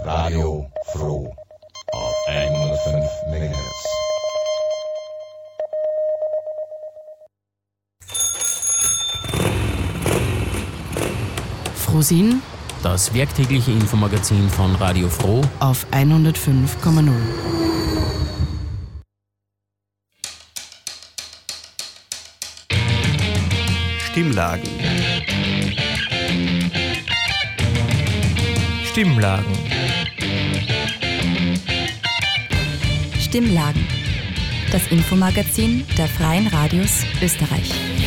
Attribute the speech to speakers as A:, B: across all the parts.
A: Radio Froh auf 105 MHz.
B: Frohsinn, das werktägliche Infomagazin von Radio Froh
C: auf 105,0.
D: Stimmlagen.
E: Stimmlagen. Das Infomagazin der Freien Radios Österreich.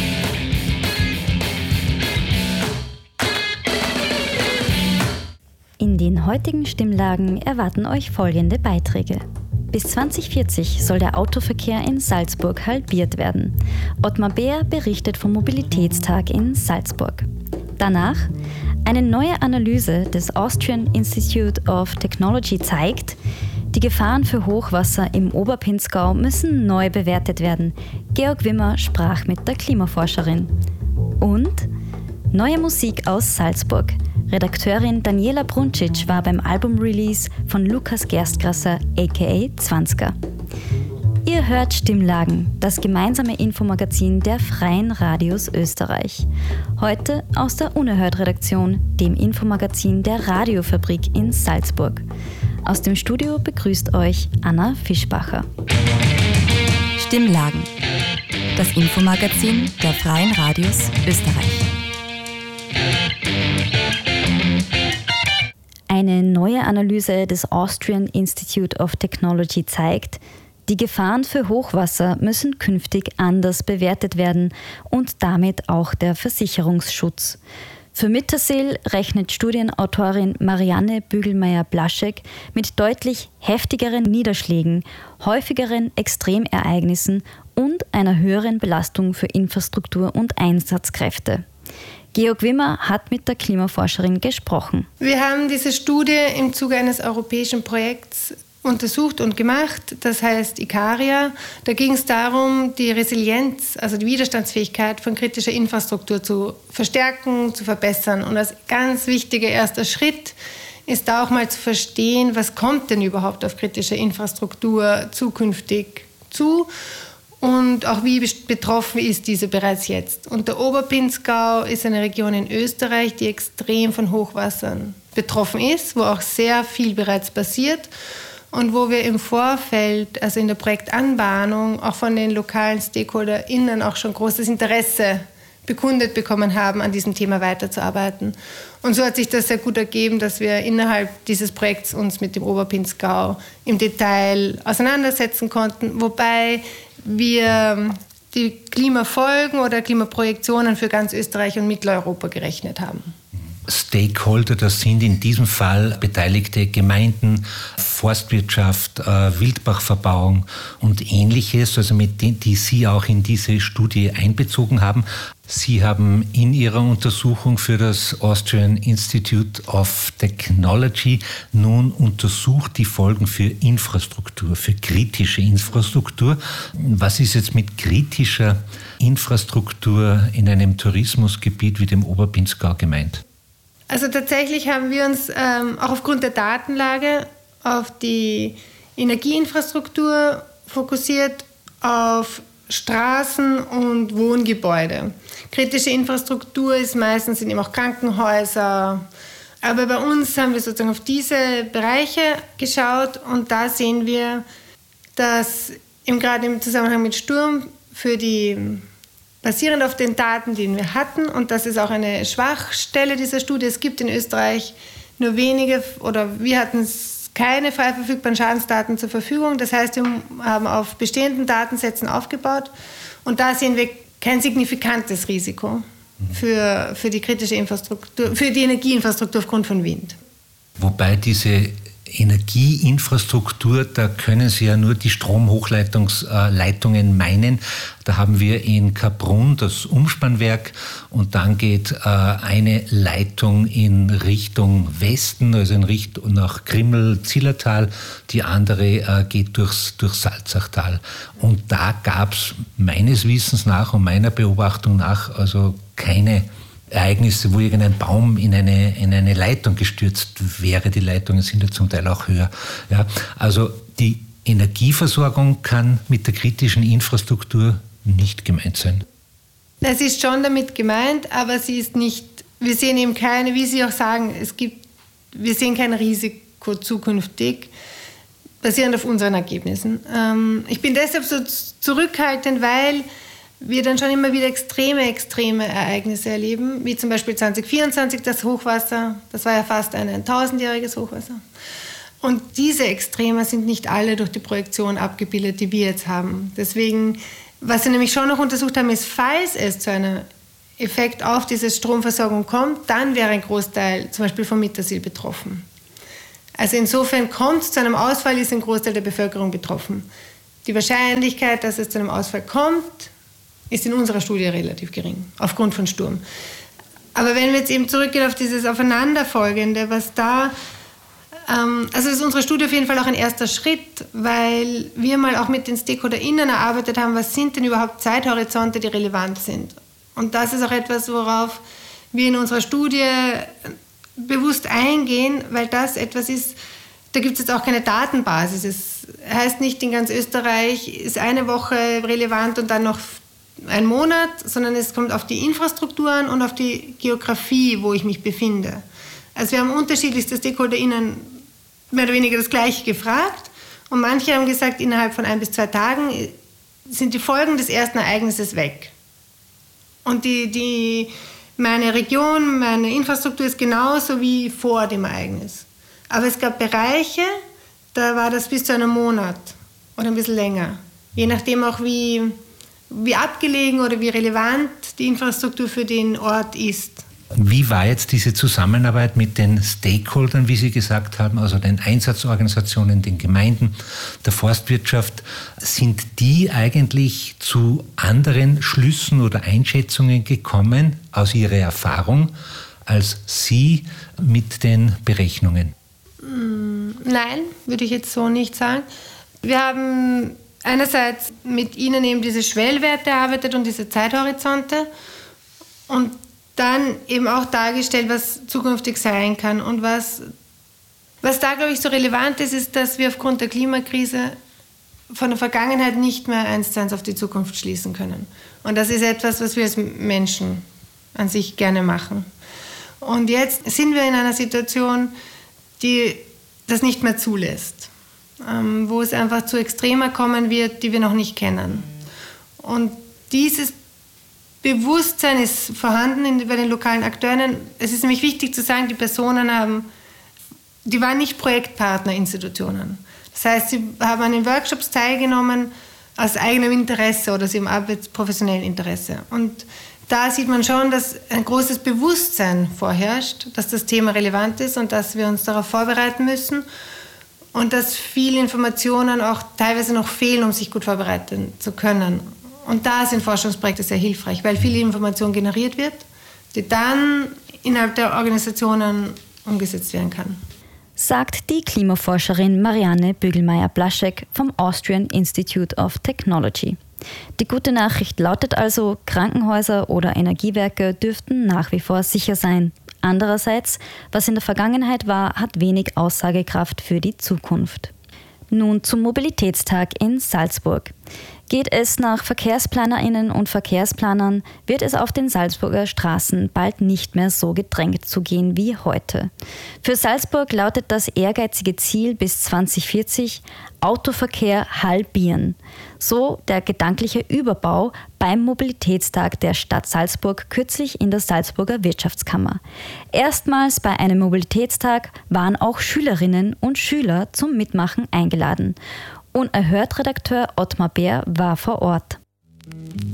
E: In den heutigen Stimmlagen erwarten euch folgende Beiträge. Bis 2040 soll der Autoverkehr in Salzburg halbiert werden. Ottmar Beer berichtet vom Mobilitätstag in Salzburg. Danach: eine neue Analyse des Austrian Institute of Technology zeigt, die Gefahren für Hochwasser im Oberpinzgau müssen neu bewertet werden. Georg Wimmer sprach mit der Klimaforscherin. Und neue Musik aus Salzburg. Redakteurin Daniela Bruncic war beim Album-Release von Lukas Gerstgrasser aka Zwanzger. Ihr hört Stimmlagen, das gemeinsame Infomagazin der Freien Radios Österreich. Heute aus der Unerhört-Redaktion, dem Infomagazin der Radiofabrik in Salzburg. Aus dem Studio begrüßt euch Anna Fischbacher. Stimmlagen, das Infomagazin der Freien Radios Österreich. Eine neue Analyse des Austrian Institute of Technology zeigt, die Gefahren für Hochwasser müssen künftig anders bewertet werden und damit auch der Versicherungsschutz. Für Mittersill rechnet Studienautorin Marianne Bügelmeier-Blaschek mit deutlich heftigeren Niederschlägen, häufigeren Extremereignissen und einer höheren Belastung für Infrastruktur und Einsatzkräfte. Georg Wimmer hat mit der Klimaforscherin gesprochen.
F: Wir haben diese Studie im Zuge eines europäischen Projekts untersucht und gemacht, das heißt Ikaria. Da ging es darum, die Resilienz, also die Widerstandsfähigkeit von kritischer Infrastruktur zu verstärken, zu verbessern. Und als ganz wichtiger erster Schritt ist da auch mal zu verstehen, was kommt denn überhaupt auf kritische Infrastruktur zukünftig zu und auch wie betroffen ist diese bereits jetzt. Und der Oberpinzgau ist eine Region in Österreich, die extrem von Hochwassern betroffen ist, wo auch sehr viel bereits passiert. Und wo wir im Vorfeld, also in der Projektanbahnung, auch von den lokalen StakeholderInnen auch schon großes Interesse bekundet bekommen haben, an diesem Thema weiterzuarbeiten. Und so hat sich das sehr gut ergeben, dass wir innerhalb dieses Projekts uns mit dem Oberpinzgau im Detail auseinandersetzen konnten, wobei wir die Klimafolgen oder Klimaprojektionen für ganz Österreich und Mitteleuropa gerechnet haben.
G: Stakeholder, das sind in diesem Fall beteiligte Gemeinden, Forstwirtschaft, Wildbachverbauung und Ähnliches, also mit denen, die Sie auch in diese Studie einbezogen haben. Sie haben in Ihrer Untersuchung für das Austrian Institute of Technology nun untersucht die Folgen für Infrastruktur, für kritische Infrastruktur. Was ist jetzt mit kritischer Infrastruktur in einem Tourismusgebiet wie dem Oberpinzgau gemeint?
F: Also tatsächlich haben wir uns auch aufgrund der Datenlage auf die Energieinfrastruktur fokussiert, auf Straßen und Wohngebäude. Kritische Infrastruktur ist meistens sind eben auch Krankenhäuser. Aber bei uns haben wir sozusagen auf diese Bereiche geschaut und da sehen wir, dass gerade im Zusammenhang mit Sturm basierend auf den Daten, die wir hatten, und das ist auch eine Schwachstelle dieser Studie, es gibt in Österreich nur wenige, oder wir hatten keine frei verfügbaren Schadensdaten zur Verfügung. Das heißt, wir haben auf bestehenden Datensätzen aufgebaut und da sehen wir kein signifikantes Risiko für die kritische Infrastruktur, für die Energieinfrastruktur aufgrund von Wind.
G: Wobei diese Energieinfrastruktur, da können Sie ja nur die Stromhochleitungsleitungen meinen. Da haben wir in Kaprun das Umspannwerk und dann geht eine Leitung in Richtung Westen, also in Richtung nach Krimmel-Zillertal, die andere geht durchs Salzachtal. Und da gab es meines Wissens nach und meiner Beobachtung nach also keine Ereignisse, wo irgendein Baum in eine Leitung gestürzt wäre. Die Leitungen sind ja zum Teil auch höher. Ja, also die Energieversorgung kann mit der kritischen Infrastruktur nicht gemeint sein.
F: Es ist schon damit gemeint, aber sie ist nicht, wir sehen eben keine, wie Sie auch sagen, wir sehen kein Risiko zukünftig, basierend auf unseren Ergebnissen. Ich bin deshalb so zurückhaltend, weil wir dann schon immer wieder extreme Ereignisse erleben, wie zum Beispiel 2024 das Hochwasser, das war ja fast ein 1000-jähriges Hochwasser. Und diese Extreme sind nicht alle durch die Projektion abgebildet, die wir jetzt haben. Deswegen, was wir nämlich schon noch untersucht haben, ist, falls es zu einem Effekt auf diese Stromversorgung kommt, dann wäre ein Großteil zum Beispiel vom Mittersill betroffen. Also insofern kommt es zu einem Ausfall, ist ein Großteil der Bevölkerung betroffen. Die Wahrscheinlichkeit, dass es zu einem Ausfall kommt, ist in unserer Studie relativ gering, aufgrund von Sturm. Aber wenn wir jetzt eben zurückgehen auf dieses Aufeinanderfolgende, was da, also ist unsere Studie auf jeden Fall auch ein erster Schritt, weil wir mal auch mit den StakeholderInnen erarbeitet haben, was sind denn überhaupt Zeithorizonte, die relevant sind. Und das ist auch etwas, worauf wir in unserer Studie bewusst eingehen, weil das etwas ist, da gibt es jetzt auch keine Datenbasis. Es heißt nicht, in ganz Österreich ist eine Woche relevant und dann noch ein Monat, sondern es kommt auf die Infrastrukturen und auf die Geografie, wo ich mich befinde. Also wir haben unterschiedlichste StakeholderInnen mehr oder weniger das Gleiche gefragt und manche haben gesagt, innerhalb von 1 bis 2 Tagen sind die Folgen des ersten Ereignisses weg. Und meine Region, meine Infrastruktur ist genauso wie vor dem Ereignis. Aber es gab Bereiche, da war das bis zu einem Monat oder ein bisschen länger. Je nachdem auch, wie abgelegen oder wie relevant die Infrastruktur für den Ort ist.
G: Wie war jetzt diese Zusammenarbeit mit den Stakeholdern, wie Sie gesagt haben, also den Einsatzorganisationen, den Gemeinden, der Forstwirtschaft? Sind die eigentlich zu anderen Schlüssen oder Einschätzungen gekommen aus Ihrer Erfahrung als Sie mit den Berechnungen?
F: Nein, würde ich jetzt so nicht sagen. Wir haben einerseits mit Ihnen eben diese Schwellwerte erarbeitet und diese Zeithorizonte und dann eben auch dargestellt, was zukünftig sein kann. Und was da, glaube ich, so relevant ist, ist, dass wir aufgrund der Klimakrise von der Vergangenheit nicht mehr 1:1 auf die Zukunft schließen können. Und das ist etwas, was wir als Menschen an sich gerne machen. Und jetzt sind wir in einer Situation, die das nicht mehr zulässt, wo es einfach zu Extremer kommen wird, die wir noch nicht kennen. Und dieses Bewusstsein ist vorhanden bei den lokalen Akteuren. Es ist nämlich wichtig zu sagen, die Personen die waren nicht Projektpartnerinstitutionen. Das heißt, sie haben an den Workshops teilgenommen aus eigenem Interesse oder aus ihrem arbeitsprofessionellen Interesse. Und da sieht man schon, dass ein großes Bewusstsein vorherrscht, dass das Thema relevant ist und dass wir uns darauf vorbereiten müssen und dass viele Informationen auch teilweise noch fehlen, um sich gut vorbereiten zu können. Und da sind Forschungsprojekte sehr hilfreich, weil viel Information generiert wird, die dann innerhalb der Organisationen umgesetzt werden kann.
E: Sagt die Klimaforscherin Marianne Bügelmeier-Blaschek vom Austrian Institute of Technology. Die gute Nachricht lautet also, Krankenhäuser oder Energiewerke dürften nach wie vor sicher sein. Andererseits, was in der Vergangenheit war, hat wenig Aussagekraft für die Zukunft. Nun zum Mobilitätstag in Salzburg. Geht es nach VerkehrsplanerInnen und Verkehrsplanern, wird es auf den Salzburger Straßen bald nicht mehr so gedrängt zugehen wie heute. Für Salzburg lautet das ehrgeizige Ziel bis 2040 Autoverkehr halbieren. So der gedankliche Überbau beim Mobilitätstag der Stadt Salzburg kürzlich in der Salzburger Wirtschaftskammer. Erstmals bei einem Mobilitätstag waren auch Schülerinnen und Schüler zum Mitmachen eingeladen. Unerhört-Redakteur Ottmar Bär war vor Ort.